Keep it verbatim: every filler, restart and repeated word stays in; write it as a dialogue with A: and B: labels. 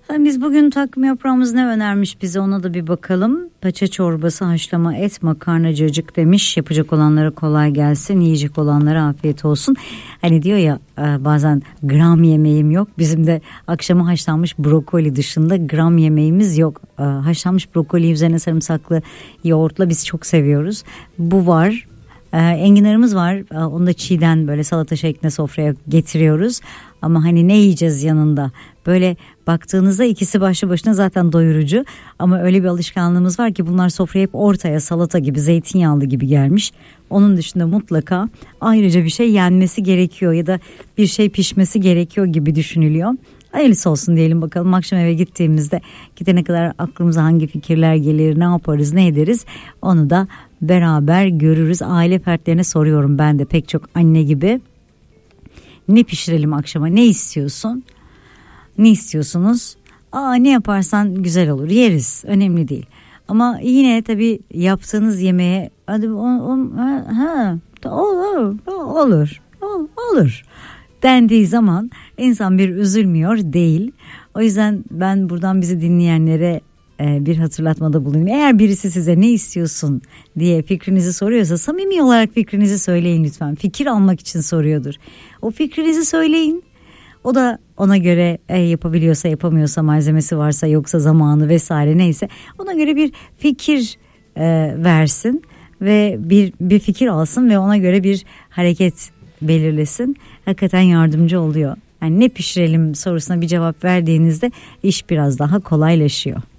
A: Biz bugün takvim yaprağımız ne önermiş bize, ona da bir bakalım. Paça çorbası, haşlama et, makarna, cacık demiş. Yapacak olanlara kolay gelsin, yiyecek olanlara afiyet olsun. Hani diyor ya bazen gram yemeğim yok. Bizim de akşama haşlanmış brokoli dışında gram yemeğimiz yok. Haşlanmış brokoli üzerine sarımsaklı yoğurtla biz çok seviyoruz. Bu var. Enginarımız var. Onu da çiğden böyle salata şeklinde sofraya getiriyoruz. Ama hani ne yiyeceğiz yanında? Böyle baktığınızda ikisi başlı başına zaten doyurucu. Ama öyle bir alışkanlığımız var ki bunlar sofraya hep ortaya salata gibi, zeytinyağlı gibi gelmiş. Onun dışında mutlaka ayrıca bir şey yenmesi gerekiyor ya da bir şey pişmesi gerekiyor gibi düşünülüyor. Hayırlısı olsun diyelim bakalım. Akşam eve gittiğimizde gidene kadar aklımıza hangi fikirler gelir, ne yaparız, ne ederiz, onu da beraber görürüz. Aile fertlerine soruyorum ben de pek çok anne gibi. Ne pişirelim akşama, ne istiyorsun? Ne istiyorsunuz? Aa, ne yaparsan güzel olur, yeriz, önemli değil. Ama yine tabii yaptığınız yemeğe hadi o, o, ha, olur, olur, olur dendiği zaman insan bir üzülmüyor değil. O yüzden ben buradan bizi dinleyenlere bir hatırlatmada bulunayım. Eğer birisi size ne istiyorsun diye fikrinizi soruyorsa samimi olarak fikrinizi söyleyin lütfen. Fikir almak için soruyordur. O fikrinizi söyleyin. O da ona göre e, yapabiliyorsa, yapamıyorsa, malzemesi varsa, yoksa zamanı vesaire neyse ona göre bir fikir e, versin ve bir bir fikir alsın ve ona göre bir hareket belirlesin. Hakikaten yardımcı oluyor. Yani ne pişirelim sorusuna bir cevap verdiğinizde iş biraz daha kolaylaşıyor.